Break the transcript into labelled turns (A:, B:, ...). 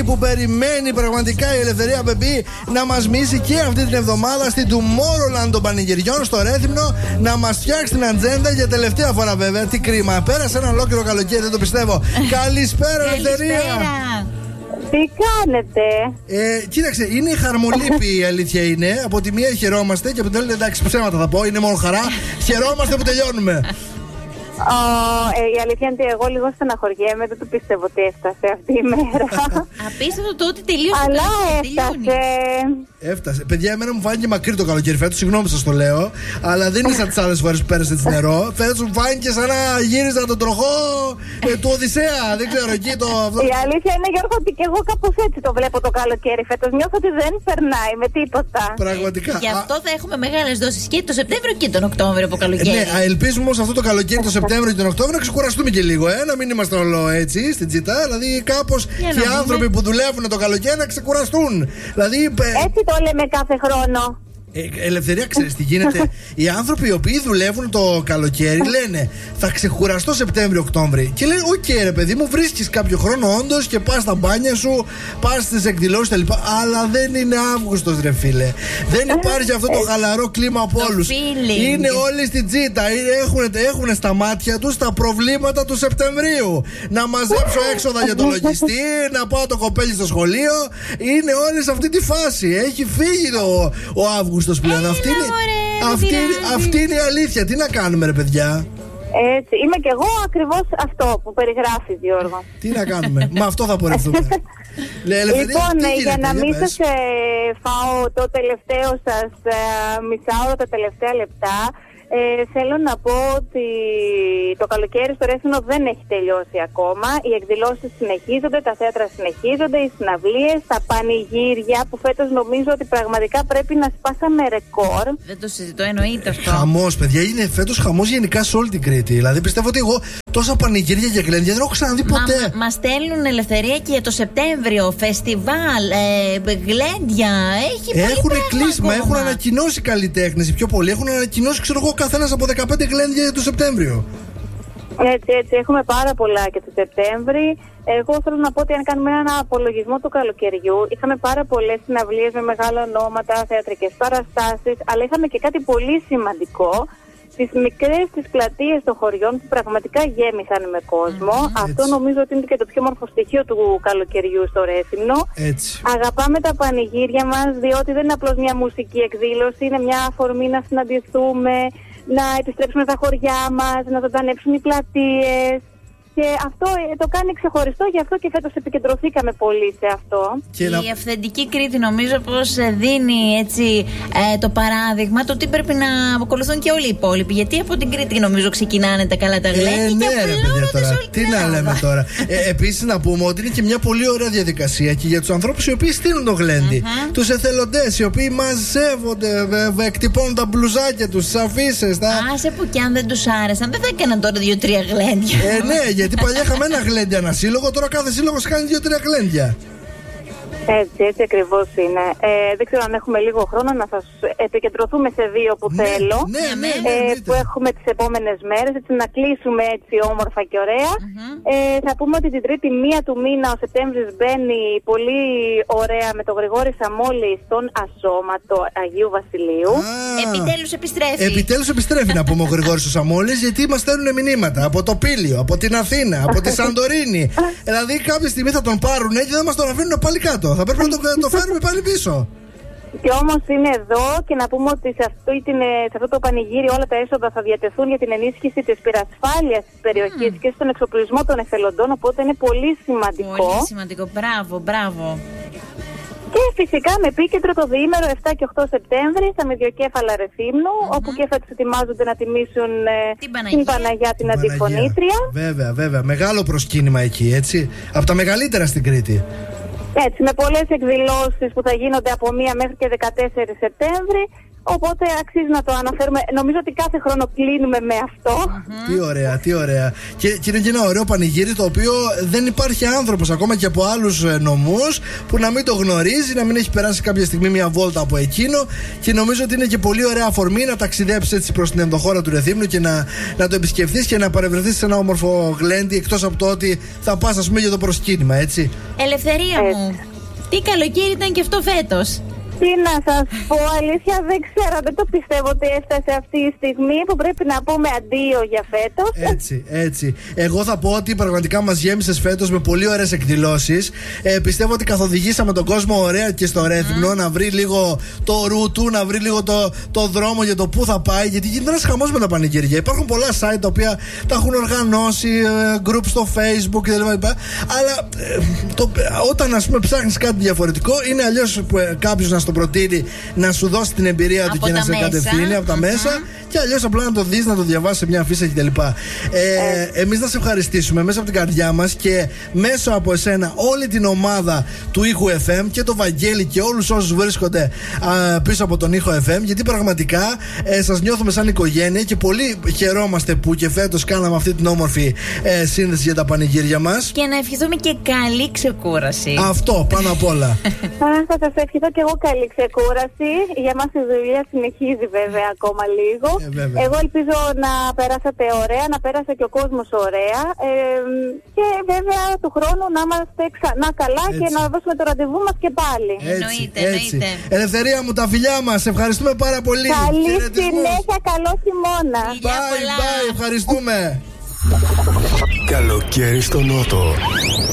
A: που περιμένει πραγματικά η Ελευθερία Μπεμπή να μας μίσει και αυτή την εβδομάδα στην Tomorrowland των πανηγυριών στο Ρέθυμνο, να μας φτιάξει την ατζέντα για τελευταία φορά βέβαια. Τι κρίμα, πέρασε ένα ολόκληρο καλοκαίρι, δεν το πιστεύω. Καλησπέρα, Ελευθερία.
B: Τι κάνετε?
A: Κοίταξε, είναι η χαρμολύπη η αλήθεια είναι. Από τη μία χαιρόμαστε και από την άλλη, εντάξει, ψέματα θα πω, είναι μόνο χαρά. Χαιρόμαστε που τελειώνουμε.
B: Η αλήθεια είναι ότι εγώ λίγο στεναχωριέμαι. Δεν το πίστευω ότι έφτασε αυτή η μέρα.
C: Απίστευτο το ότι τελείωσε.
B: Αλλά έφτασε.
A: Έφτασε. Παιδιά, εμένα μου φάνηκε μακρύ το καλοκαίρι φέτος. Συγγνώμη σας το λέω. Αλλά δεν είναι σαν τις άλλες φορές που πέρασε έτσι νερό. Φέτος μου φάνηκε σαν να γύριζα τον τροχό του Οδυσσέα. Δεν ξέρω εκεί το.
B: Η αλήθεια είναι, Γιώργο, ότι και εγώ κάπως έτσι το βλέπω το καλοκαίρι φέτος. Νιώθω ότι δεν περνάει με τίποτα.
A: Πραγματικά.
C: Γι' αυτό θα έχουμε μεγάλες δόσεις και το Σεπτέμβριο και τον Οκτώβριο από καλοκαίρι.
A: Ναι, ελπίζουμε όμως αυτό το καλοκαίρι, το Σεπτέμβριο και τον Οκτώβριο να ξεκουραστούμε και λίγο. Να μην είμαστε όλο έτσι στην τσιτά. Δηλαδή κάπως και οι άνθρωποι που δουλεύουν το καλοκαίρι να ξεκουραστούν. Δηλαδή,
B: έτσι το λέμε κάθε χρόνο.
A: Ελευθερία, ξέρεις τι γίνεται? Οι άνθρωποι οι οποίοι δουλεύουν το καλοκαίρι λένε θα ξεκουραστώ Σεπτέμβριο-Οκτώβριο. Και λένε, οκ, ρε παιδί μου, βρίσκεις κάποιο χρόνο όντως και πας στα μπάνια σου, πας στις εκδηλώσεις κτλ. Αλλά δεν είναι Αύγουστος, ρε φίλε. Δεν υπάρχει αυτό το χαλαρό κλίμα από όλους. Είναι όλοι στην τσίτα. Έχουν στα μάτια τους τα προβλήματα του Σεπτεμβρίου. Να μαζέψω έξοδα για το λογιστή, να πάω το κοπέλι στο σχολείο. Είναι όλοι σε αυτή τη φάση. Έχει φύγει ο Αύγουστος. Πλέον. Αυτή είναι η αλήθεια. Τι να κάνουμε, ρε παιδιά?
B: Έτσι, είμαι κι εγώ ακριβώς αυτό που περιγράφεις, Γιώργο.
A: Τι να κάνουμε? Με αυτό θα πορευτούμε.
B: Λοιπόν, για να μην σας φάω το τελευταίο σας μισάωρο, τα τελευταία λεπτά, θέλω να πω ότι το καλοκαίρι στο Ρέθυμνο δεν έχει τελειώσει ακόμα. Οι εκδηλώσεις συνεχίζονται, τα θέατρα συνεχίζονται, οι συναυλίες, τα πανηγύρια που φέτος νομίζω ότι πραγματικά πρέπει να σπάσαμε ρεκόρ.
C: Δεν το συζητώ, εννοείται αυτό.
A: Χαμός, παιδιά, είναι φέτος χαμός γενικά σε όλη την Κρήτη. Δηλαδή πιστεύω ότι εγώ τόσα πανηγύρια και γλέντια δεν έχω ξαναδεί ποτέ.
C: Μας στέλνουν, Ελευθερία, και για το Σεπτέμβριο φεστιβάλ, γλέντια.
A: Έχουν κλείσμα, έχουν ανακοινώσει καλλιτέχνες. Οι πιο πολλοί έχουν ανακοινώσει, ξέρω εγώ, καθένας από 15 γλέντια για το Σεπτέμβριο.
B: Έτσι, έχουμε πάρα πολλά και το Σεπτέμβρη. Εγώ θέλω να πω ότι αν κάνουμε έναν απολογισμό του καλοκαιριού, είχαμε πάρα πολλές συναυλίες με μεγάλα ονόματα, θεατρικές παραστάσεις, αλλά είχαμε και κάτι πολύ σημαντικό. Τις μικρές τις πλατείες των χωριών που πραγματικά γέμισαν με κόσμο. Αυτό νομίζω ότι είναι και το πιο μορφο στοιχείο του καλοκαιριού στο Ρέθυμνο. Αγαπάμε τα πανηγύρια μας, διότι δεν είναι απλώς μια μουσική εκδήλωση, είναι μια αφορμή να συναντηθούμε, να επιστρέψουμε στα χωριά μας, να ζωντανέψουν οι πλατείες. Και αυτό το κάνει ξεχωριστό, γι' αυτό και φέτος επικεντρωθήκαμε πολύ σε αυτό.
C: Η αυθεντική Κρήτη νομίζω πως δίνει έτσι το παράδειγμα το ότι πρέπει να ακολουθούν και όλοι οι υπόλοιποι. Γιατί από την Κρήτη νομίζω ξεκινάνε τα καλά τα γλέντια.
A: Ναι, ρε παιδιά, τώρα. Τι να λέμε τώρα. Επίσης να πούμε ότι είναι και μια πολύ ωραία διαδικασία και για τους ανθρώπους οι οποίοι στείλουν το γλέντι. Τους εθελοντές οι οποίοι μαζεύονται, εκτυπώνουν τα μπλουζάκια τους, τις αφίσες.
C: Άσε που κι αν δεν τους άρεσαν, δεν θα έκαναν τώρα 2-3 γλέντια.
A: Ναι, γιατί παλιά είχαμε ένα γλέντι ένα σύλλογο, τώρα κάθε σύλλογος κάνει 2-3 γλέντια.
B: Έτσι ακριβώς είναι. Δεν ξέρω αν έχουμε λίγο χρόνο να σας επικεντρωθούμε σε δύο που θέλω. Που έχουμε τις επόμενες μέρες, έτσι να κλείσουμε έτσι όμορφα και ωραία. Θα πούμε ότι την 3η 1 του μήνα ο Σεπτέμβρης μπαίνει πολύ ωραία με τον Γρηγόρη Σαμόλη στον Ασώματο Αγίου Βασιλείου.
C: Επιτέλους
A: επιστρέφει να πούμε ο Γρηγόρης ο Σαμόλης, γιατί μας στέλνουν μηνύματα από το Πήλιο, από την Αθήνα, από τη Σαντορίνη. Δηλαδή κάποια στιγμή θα τον πάρουν και δεν μας τον αφήνουν πάλι κάτω. Θα πρέπει να το φέρουμε πάλι πίσω.
B: Και όμως είναι εδώ και να πούμε ότι σε αυτό το πανηγύρι όλα τα έσοδα θα διατεθούν για την ενίσχυση της πυρασφάλειας της περιοχής και στον εξοπλισμό των εθελοντών, οπότε είναι πολύ σημαντικό.
C: Πολύ σημαντικό, μπράβο.
B: Και φυσικά με επίκεντρο το διήμερο 7 και 8 Σεπτέμβρη στα Μηδιοκέφαλα Ρεθύμνου, όπου και φέτος ετοιμάζονται να τιμήσουν την Παναγιά την Αντιφωνήτρια.
A: Βέβαια. Μεγάλο προσκύνημα εκεί, έτσι. Από τα μεγαλύτερα στην Κρήτη.
B: Έτσι, με πολλές εκδηλώσεις που θα γίνονται από 1 μέχρι και 14 Σεπτέμβρη. Οπότε αξίζει να το αναφέρουμε. Νομίζω ότι κάθε χρόνο κλείνουμε με αυτό.
A: Τι ωραία, τι ωραία. Και είναι και ένα ωραίο πανηγύρι το οποίο δεν υπάρχει άνθρωπος ακόμα και από άλλους νομούς που να μην το γνωρίζει, να μην έχει περάσει κάποια στιγμή μια βόλτα από εκείνο. Και νομίζω ότι είναι και πολύ ωραία αφορμή να ταξιδέψεις έτσι προς την ενδοχώρα του Ρεθύμνου και να το επισκεφθείς και να παρευρεθείς σε ένα όμορφο γλέντι, εκτός από το ότι θα πας, ας πούμε, για το προσκύνημα, έτσι.
C: Ελευθερία μου, τι καλοκαίρι ήταν και αυτό φέτος.
B: Τι να σας πω, αλήθεια δεν ξέρω, δεν το πιστεύω ότι έφτασε αυτή η στιγμή που πρέπει να πούμε αντίο για φέτος.
A: Έτσι. Εγώ θα πω ότι πραγματικά μας γέμισες φέτος με πολύ ωραίες εκδηλώσεις. Πιστεύω ότι καθοδηγήσαμε τον κόσμο ωραία και στο Ρέθυμνο να βρει λίγο το ρου του, να βρει λίγο το δρόμο για το πού θα πάει. Γιατί γίνεται ένας χαμός με τα πανηγύρια. Υπάρχουν πολλά site τα οποία τα έχουν οργανώσει, group στο Facebook κτλ. Αλλά όταν, ας πούμε, ψάχνεις κάτι διαφορετικό, είναι αλλιώς κάποιος να το προτείνει να σου δώσει την εμπειρία του και να σε κατευθύνει από τα μέσα, και αλλιώς απλά να το δεις, να το διαβάσεις σε μια αφίσα κτλ. Εμείς να σε ευχαριστήσουμε μέσα από την καρδιά μας και μέσω από εσένα όλη την ομάδα του Ήχου FM και το Βαγγέλη και όλους όσους βρίσκονται πίσω από τον Ήχο FM, γιατί πραγματικά σας νιώθουμε σαν οικογένεια και πολύ χαιρόμαστε που και φέτος κάναμε αυτή την όμορφη σύνδεση για τα πανηγύρια μας.
C: Και να ευχηθούμε και καλή ξεκούραση.
A: Αυτό πάνω απ' όλα.
B: Θα σας ευχηθώ και εγώ καλή ξεκούραση. Για μας η δουλειά συνεχίζει βέβαια ακόμα λίγο. Εγώ ελπίζω να περάσατε ωραία, να πέρασε και ο κόσμος ωραία. Και βέβαια του χρόνου να είμαστε ξανά καλά και να δώσουμε το ραντεβού μας και πάλι.
C: Εννοείται.
A: Ελευθερία μου, τα φιλιά μας. Ευχαριστούμε πάρα πολύ.
B: Καλή συνέχεια, καλό χειμώνα.
A: Bye, ευχαριστούμε.
D: Καλοκαίρι στο Νότο.